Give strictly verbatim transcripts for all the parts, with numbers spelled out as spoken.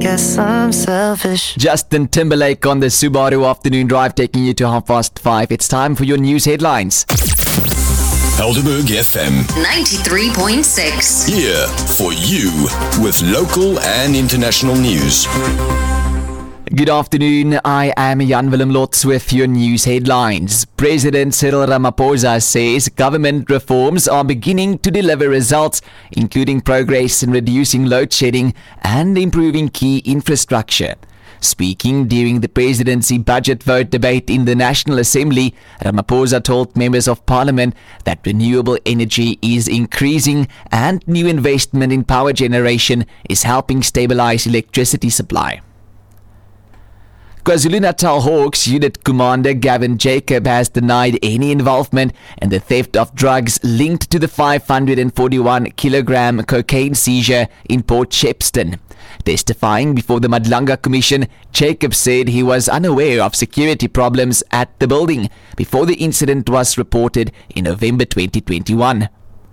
Guess I'm selfish. Justin Timberlake on the Subaru Afternoon Drive, taking you to half past five. It's time for your news headlines. Helderberg F M ninety-three point six. Here for you with local and international news. Good afternoon, I am Jan Willem Lotz with your news headlines. President Cyril Ramaphosa says government reforms are beginning to deliver results, including progress in reducing load shedding and improving key infrastructure. Speaking during the presidency budget vote debate in the National Assembly, Ramaphosa told members of parliament that renewable energy is increasing and new investment in power generation is helping stabilize electricity supply. KwaZulu-Natal Hawks Unit Commander Gavin Jacob has denied any involvement in the theft of drugs linked to the five hundred forty-one kilogram cocaine seizure in Port Shepstone. Testifying before the Madlanga Commission, Jacob said he was unaware of security problems at the building before the incident was reported in November twenty twenty-one.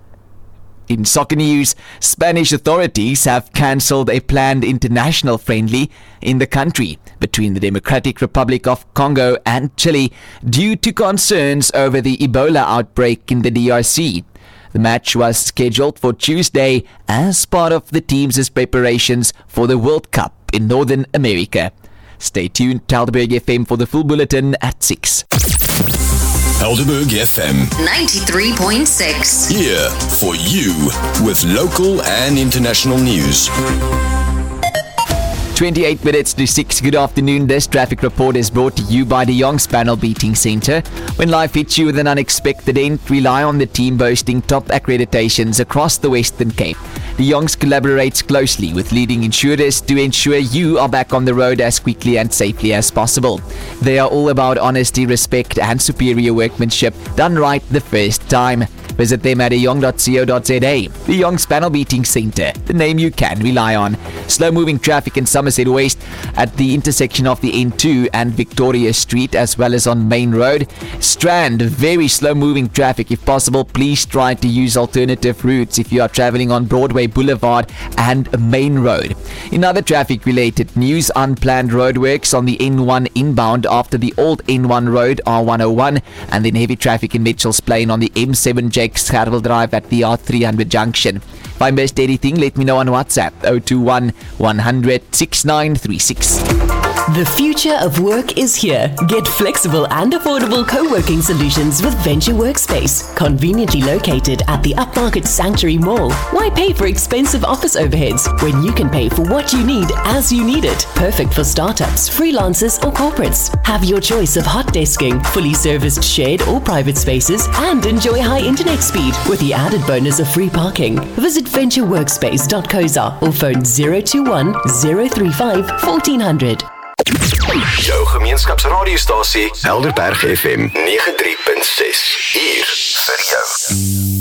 In soccer news, Spanish authorities have cancelled a planned international friendly in the country between the Democratic Republic of Congo and Chile due to concerns over the Ebola outbreak in the D R C. The match was scheduled for Tuesday as part of the team's preparations for the World Cup in Northern America. Stay tuned to Helderberg F M for the full bulletin at six. Helderberg F M ninety-three point six. Here for you with local and international news. twenty-eight minutes to six. Good afternoon. This traffic report is brought to you by the Youngs Panel Beating Centre. When life hits you with an unexpected end, rely on the team boasting top accreditations across the Western Cape. The Youngs collaborates closely with leading insurers to ensure you are back on the road as quickly and safely as possible. They are all about honesty, respect and superior workmanship done right the first time. Visit them at young dot co dot za. The Youngs Panel Beating Centre, the name you can rely on. Slow-moving traffic in Somerset West at the intersection of the N two and Victoria Street as well as on Main Road. Strand, very slow-moving traffic. If possible, please try to use alternative routes if you are travelling on Broadway Boulevard and Main Road. In other traffic-related news, unplanned roadworks on the N one inbound after the old N one road R one oh one, and then heavy traffic in Mitchell's Plain on the M seven J Harwell Drive at the R three hundred junction. If I missed anything, let me know on WhatsApp zero two one, one hundred, sixty-nine thirty-six. The future of work is here. Get flexible and affordable co-working solutions with Venture Workspace, conveniently located at the Upmarket Sanctuary Mall. Why pay for expensive office overheads when you can pay for what you need as you need it? Perfect for startups, freelancers or corporates. Have your choice of hot desking, fully serviced shared or private spaces, and enjoy high internet speed with the added bonus of free parking. Visit venture workspace dot co za or phone zero two one, zero three five, one four zero zero. Jou gemeenskapsradiostasie Helderberg F M ninety-three point six. Hier vir jou.